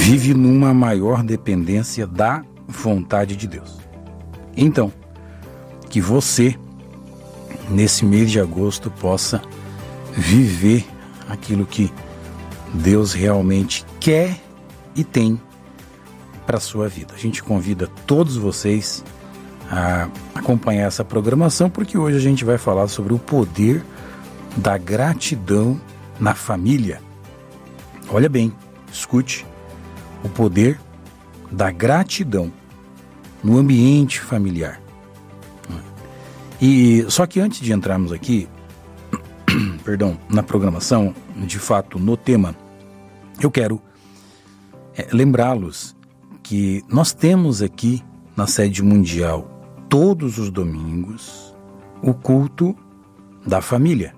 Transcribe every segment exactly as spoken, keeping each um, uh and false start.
vive numa maior dependência da vontade de Deus. Então, que você, nesse mês de agosto, possa viver aquilo que Deus realmente quer e tem para a sua vida. A gente convida todos vocês a acompanhar essa programação, porque hoje a gente vai falar sobre o poder da gratidão na família. Olha bem, escute, o poder da gratidão no ambiente familiar. E só que antes de entrarmos aqui, perdão, na programação, de fato, no tema, eu quero é, lembrá-los que nós temos aqui na sede mundial, todos os domingos, o culto da família.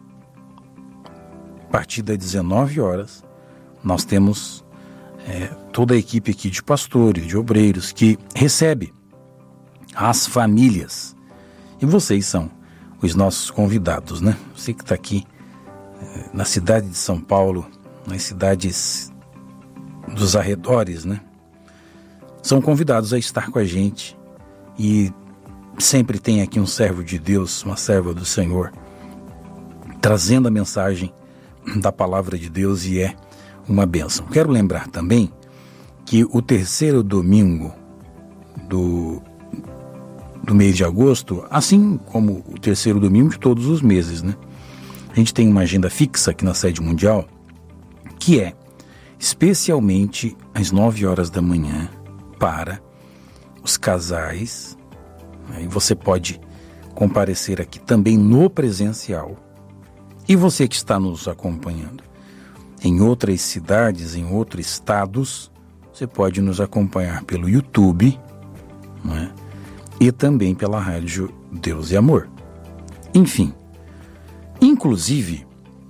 A partir das dezenove horas, nós temos é, toda a equipe aqui de pastores, de obreiros, que recebe as famílias. E vocês são os nossos convidados, né? Você que está aqui é, na cidade de São Paulo, nas cidades dos arredores, né? São convidados a estar com a gente. E sempre tem aqui um servo de Deus, uma serva do Senhor, trazendo a mensagem da palavra de Deus, e é uma bênção. Quero lembrar também que o terceiro domingo do, do mês de agosto, assim como o terceiro domingo de todos os meses, né? A gente tem uma agenda fixa aqui na sede mundial, que é especialmente às nove horas da manhã para os casais. E você pode comparecer aqui também no presencial. E você que está nos acompanhando em outras cidades, em outros estados, você pode nos acompanhar pelo YouTube, não é? E também pela rádio Deus e Amor. Enfim, inclusive,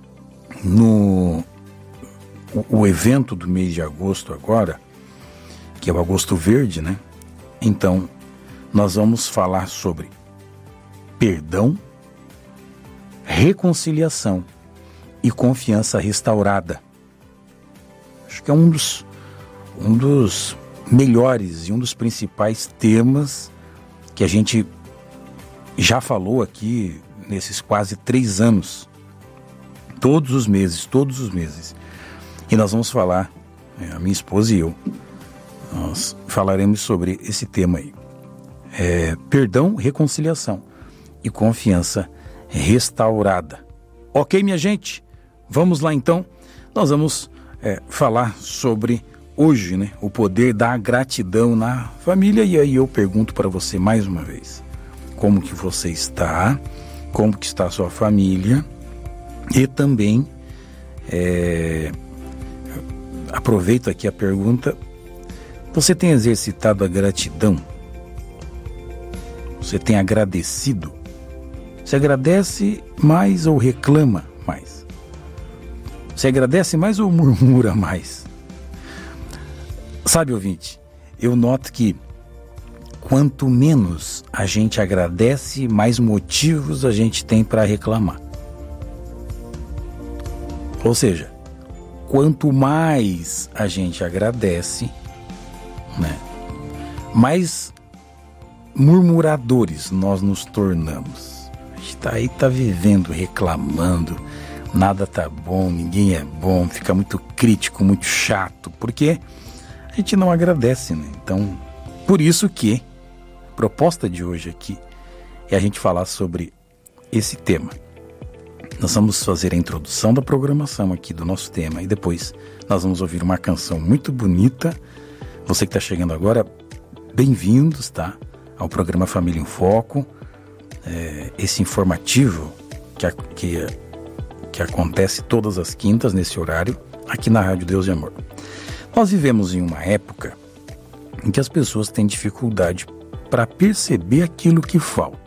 no o, o evento do mês de agosto agora, que é o Agosto Verde, né? Então, nós vamos falar sobre perdão, reconciliação e confiança restaurada. Acho que é um dos, um dos melhores e um dos principais temas que a gente já falou aqui nesses quase três anos. Todos os meses, todos os meses. E nós vamos falar, a minha esposa e eu, nós falaremos sobre esse tema aí. É, perdão, reconciliação e confiança restaurada. Ok, minha gente? Vamos lá então. Nós vamos é, falar sobre hoje, né, o poder da gratidão na família. E aí eu pergunto para você mais uma vez: como que você está? Como que está a sua família? E também é, aproveito aqui a pergunta: você tem exercitado a gratidão? Você tem agradecido? Você agradece mais ou reclama mais? Você agradece mais ou murmura mais? Sabe, ouvinte, eu noto que quanto menos a gente agradece, mais motivos a gente tem para reclamar. Ou seja, quanto mais a gente agradece, né, mais murmuradores nós nos tornamos. A gente tá aí, tá vivendo, reclamando, nada tá bom, ninguém é bom, fica muito crítico, muito chato, porque a gente não agradece, né? Então, por isso que a proposta de hoje aqui é a gente falar sobre esse tema. Nós vamos fazer a introdução da programação aqui do nosso tema e depois nós vamos ouvir uma canção muito bonita. Você que está chegando agora, bem-vindos, tá? Ao programa Família em Foco, é, esse informativo que, que, que acontece todas as quintas nesse horário, aqui na Rádio Deus e Amor. Nós vivemos em uma época em que as pessoas têm dificuldade para perceber aquilo que falta.